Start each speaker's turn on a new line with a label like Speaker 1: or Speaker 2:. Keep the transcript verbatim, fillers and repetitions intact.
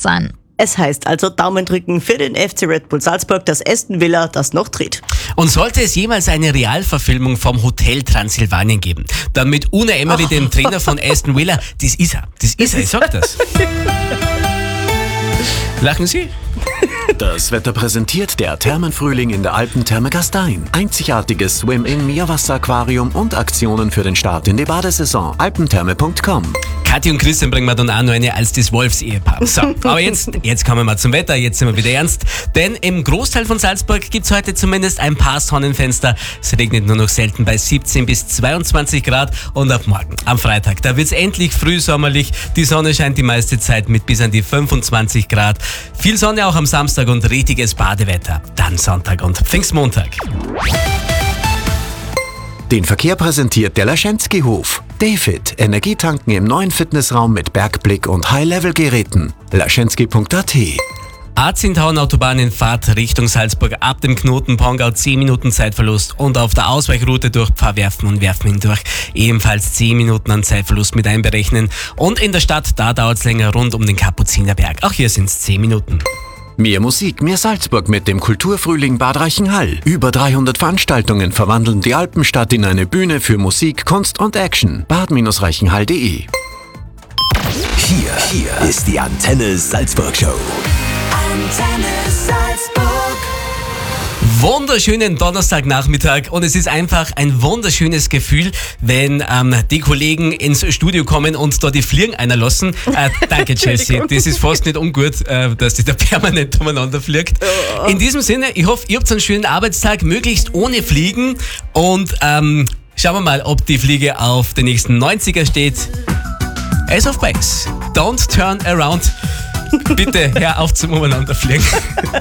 Speaker 1: sein.
Speaker 2: Es heißt also Daumen drücken für den F C Red Bull Salzburg, dass Aston Villa das noch dreht.
Speaker 3: Und sollte es jemals eine Realverfilmung vom Hotel Transsilvanien geben, dann mit Unai Emery, oh. dem Trainer von Aston Villa, das ist er, das ist er, ich sag das. Lachen Sie?
Speaker 4: Das Wetter präsentiert der Thermenfrühling in der Alpentherme Gastein. Einzigartiges Swim-In-Meerwasser-Aquarium und Aktionen für den Start in die Badesaison. alpentherme punkt com.
Speaker 3: Kathi und Christian bringen wir dann auch noch eine als das Wolfs-Ehepaar. So, aber jetzt, jetzt kommen wir zum Wetter, jetzt sind wir wieder ernst. Denn im Großteil von Salzburg gibt es heute zumindest ein paar Sonnenfenster. Es regnet nur noch selten bei siebzehn bis zweiundzwanzig Grad. Und ab morgen, am Freitag, da wird es endlich frühsommerlich. Die Sonne scheint die meiste Zeit mit bis an die fünfundzwanzig Grad. Viel Sonne auch am Samstag und richtiges Badewetter. Dann Sonntag und Pfingstmontag.
Speaker 4: Den Verkehr präsentiert der Laschenski-Hof. David, Energietanken im neuen Fitnessraum mit Bergblick und High-Level-Geräten. laschenski punkt a t.
Speaker 3: A zehn Autobahn in Fahrt Richtung Salzburg ab dem Knoten Pongau zehn Minuten Zeitverlust und auf der Ausweichroute durch Pfarrwerfen und Werfen hindurch ebenfalls zehn Minuten an Zeitverlust mit einberechnen. Und in der Stadt, da dauert es länger rund um den Kapuzinerberg. Auch hier sind es zehn Minuten.
Speaker 4: Mehr Musik, mehr Salzburg mit dem Kulturfrühling Bad Reichenhall. Über dreihundert Veranstaltungen verwandeln die Alpenstadt in eine Bühne für Musik, Kunst und Action. bad reichenhall punkt de.
Speaker 5: Hier, hier ist die Antenne Salzburg Show. Antenne Salzburg.
Speaker 3: Wunderschönen Donnerstagnachmittag und es ist einfach ein wunderschönes Gefühl, wenn ähm, die Kollegen ins Studio kommen und da die Fliegen einer lassen. Äh, danke Jessie, das ist fast nicht ungut, äh, dass die da permanent umeinander fliegt. In diesem Sinne, ich hoffe, ihr habt einen schönen Arbeitstag, möglichst ohne Fliegen und ähm, schauen wir mal, ob die Fliege auf den nächsten neunziger steht. Ace of Base, don't turn around. Bitte hör auf zum Umeinanderfliegen.